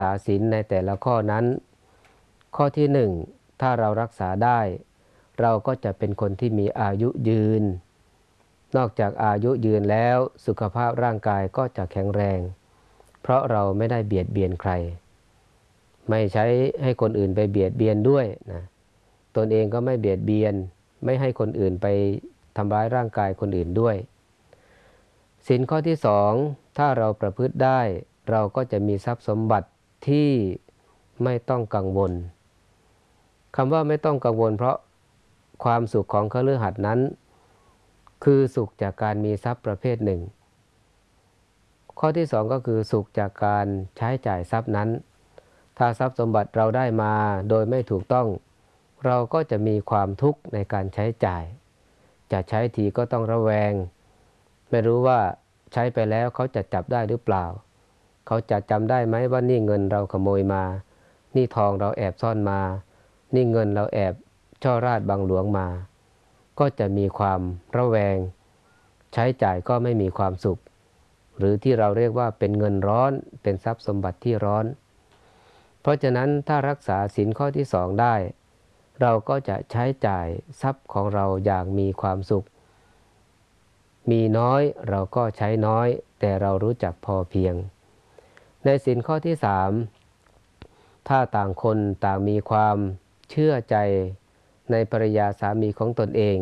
ษาศีลในแต่ละข้อนั้นข้อที่หนึ่งถ้าเรารักษาได้เราก็จะเป็นคนที่มีอายุยืนนอกจากอายุยืนแล้วสุขภาพร่างกายก็จะแข็งแรงเพราะเราไม่ได้เบียดเบียนใครไม่ใช้ให้คนอื่นไปเบียดเบียนด้วยนะตนเองก็ไม่เบียดเบียนไม่ให้คนอื่นไปทำร้ายร่างกายคนอื่นด้วยศีลข้อที่สองถ้าเราประพฤติได้เราก็จะมีทรัพย์สมบัติที่ไม่ต้องกังวลคำว่าไม่ต้องกังวลเพราะความสุขของคฤหัสถ์นั้นคือสุขจากการมีทรัพย์ประเภทหนึ่งข้อที่สองก็คือสุขจากการใช้จ่ายทรัพย์นั้นถ้าทรัพย์สมบัติเราได้มาโดยไม่ถูกต้องเราก็จะมีความทุกข์ในการใช้จ่ายจะใช้ทีก็ต้องระแวงไม่รู้ว่าใช้ไปแล้วเขาจะจับได้หรือเปล่าเขาจะจำได้ไหมว่านี่เงินเราขโมยมานี่ทองเราแอบซ่อนมานี่เงินเราแอบช่อราดบังหลวงมาก็จะมีความระแวงใช้จ่ายก็ไม่มีความสุขหรือที่เราเรียกว่าเป็นเงินร้อนเป็นทรัพย์สมบัติที่ร้อนเพราะฉะนั้นถ้ารักษาศีลข้อที่สองได้เราก็จะใช้จ่ายทรัพย์ของเราอย่างมีความสุขมีน้อยเราก็ใช้น้อยแต่เรารู้จักพอเพียงในศีลข้อที่สามถ้าต่างคนต่างมีความเชื่อใจในภรรยาสามีของตนเอง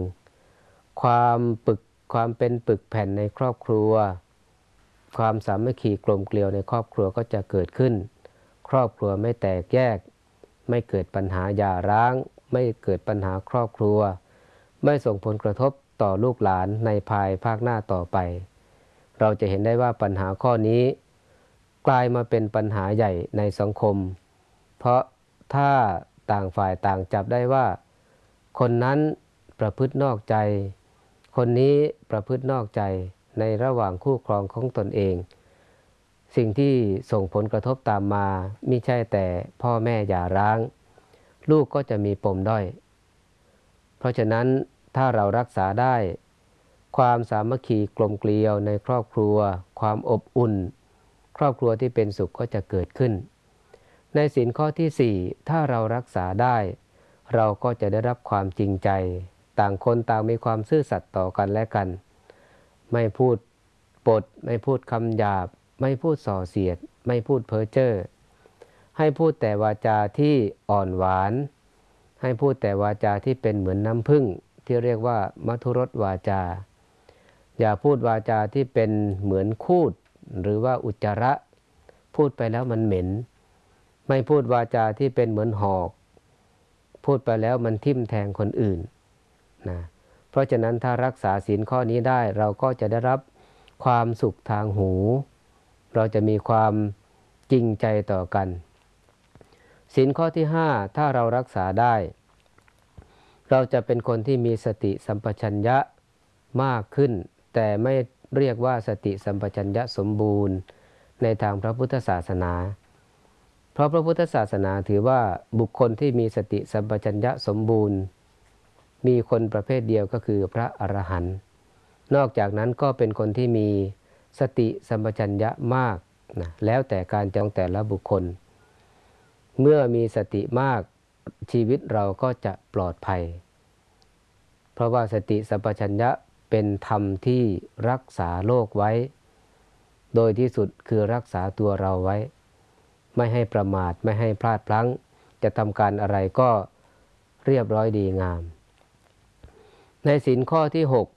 ความเป็นปึกแผ่นในครอบครัวความสามัคคีกลมเกลียวในครอบครัวก็จะเกิดขึ้นครอบครัวไม่แตกแยกไม่เกิดปัญหาหย่าร้างไม่เกิดปัญหาครอบครัวไม่ส่งผลกระทบต่อลูกหลานในภายภาคหน้าต่อไปเราจะเห็นได้ว่าปัญหาข้อนี้กลายมาเป็นปัญหาใหญ่ในสังคมเพราะถ้าต่างฝ่ายต่างจับได้ว่าคนนั้นประพฤตินอกใจคนนี้ประพฤตินอกใจในระหว่างคู่ครองของตนเองสิ่งที่ส่งผลกระทบตามมามิใช่แต่พ่อแม่หย่าร้างลูกก็จะมีปมด้อยเพราะฉะนั้นถ้าเรารักษาได้ความสามัคคีกลมเกลียวในครอบครัวความอบอุ่นครอบครัวที่เป็นสุขก็จะเกิดขึ้นในศีลข้อที่สี่ถ้าเรารักษาได้เราก็จะได้รับความจริงใจต่างคนต่างมีความซื่อสัตย์ต่อกันและกันไม่พูดปดไม่พูดคำหยาบไม่พูดส่อเสียดไม่พูดเพ้อเจ้อให้พูดแต่วาจาที่อ่อนหวานให้พูดแต่วาจาที่เป็นเหมือนน้ำผึ้งที่เรียกว่ามัทุรสวาจาอย่าพูดวาจาที่เป็นเหมือนคูดหรือว่าอุจจาระพูดไปแล้วมันเหม็นไม่พูดวาจาที่เป็นเหมือนหอกพูดไปแล้วมันทิ่มแทงคนอื่นนะเพราะฉะนั้นถ้ารักษาศีลข้อนี้ได้เราก็จะได้รับความสุขทางหูเราจะมีความจริงใจต่อกันศีลข้อที่ห้าถ้าเรารักษาได้เราจะเป็นคนที่มีสติสัมปชัญญะมากขึ้นแต่ไม่เรียกว่าสติสัมปชัญญะสมบูรณ์ในทางพระพุทธศาสนาเพราะพระพุทธศาสนาถือว่าบุคคลที่มีสติสัมปชัญญะสมบูรณ์มีคนประเภทเดียวก็คือพระอรหันต์นอกจากนั้นก็เป็นคนที่มีสติสัมปชัญญะมากนะแล้วแต่การจองแต่ละบุคคลเมื่อมีสติมากชีวิตเราก็จะปลอดภัยเพราะว่าสติสัมปชัญญะเป็นธรรมที่รักษาโลกไว้โดยที่สุดคือรักษาตัวเราไว้ไม่ให้ประมาทไม่ให้พลาดพลั้งจะทำการอะไรก็เรียบร้อยดีงามในศีลข้อที่6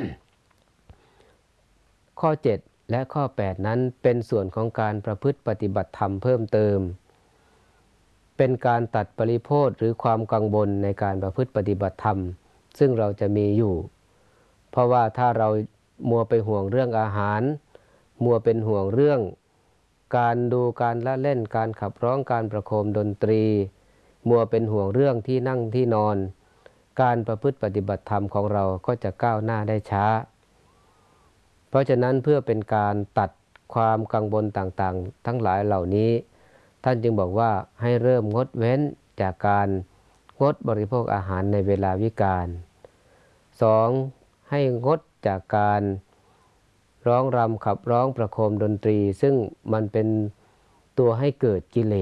ข้อ7และข้อ8นั้นเป็นส่วนของการประพฤติปฏิบัติธรรมเพิ่มเติมเป็นการตัดปริโภทหรือความกังวลในการประพฤติปฏิบัติธรรมซึ่งเราจะมีอยู่เพราะว่าถ้าเรามัวไปห่วงเรื่องอาหารมัวเป็นห่วงเรื่องการดูการละเล่นการขับร้องการประโคมดนตรีมัวเป็นห่วงเรื่องที่นั่งที่นอนการประพฤติปฏิบัติธรรมของเราก็จะก้าวหน้าได้ช้าเพราะฉะนั้นเพื่อเป็นการตัดความกังวลต่างๆทั้งหลายเหล่านี้ท่านจึงบอกว่าให้เริ่มงดเว้นจากการงดบริโภคอาหารในเวลาวิกาล 2. ให้งดจากการร้องรำขับร้องประโคมดนตรีซึ่งมันเป็นตัวให้เกิดกิเลส